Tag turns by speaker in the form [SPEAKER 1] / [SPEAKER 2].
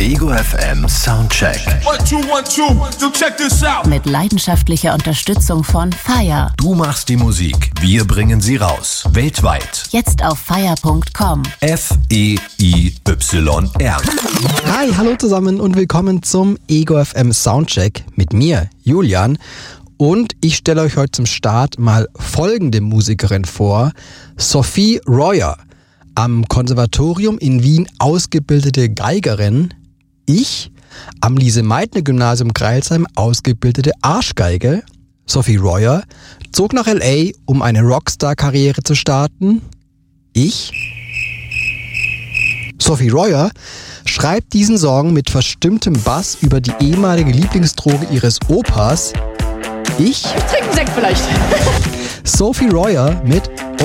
[SPEAKER 1] Ego FM Soundcheck.
[SPEAKER 2] 1, 2, 1, 2, so check this out.
[SPEAKER 3] Mit leidenschaftlicher Unterstützung von FIRE.
[SPEAKER 1] Du machst die Musik, wir bringen sie raus. Weltweit.
[SPEAKER 3] Jetzt auf fire.com.
[SPEAKER 1] FEIYR.
[SPEAKER 4] Hi, hallo zusammen und willkommen zum Ego FM Soundcheck mit mir, Julian. Und ich stelle euch heute zum Start mal folgende Musikerin vor, Sophie Royer. Am Konservatorium in Wien ausgebildete Geigerin. Ich, am Lise-Meitner-Gymnasium Crailsheim ausgebildete Arschgeige. Sophie Royer zog nach L.A., um eine Rockstar-Karriere zu starten. Ich, Sophie Royer, schreibt diesen Song mit verstimmtem Bass über die ehemalige Lieblingsdroge ihres Opas. Ich
[SPEAKER 5] trinke einen Sekt vielleicht.
[SPEAKER 4] Sophie Royer mit